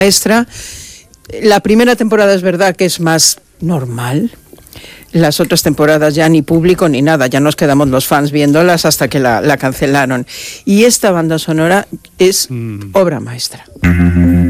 maestra. La primera temporada es verdad que es más normal. Las otras temporadas ya ni público ni nada, ya nos quedamos los fans viéndolas hasta que la cancelaron. Y esta banda sonora es obra maestra.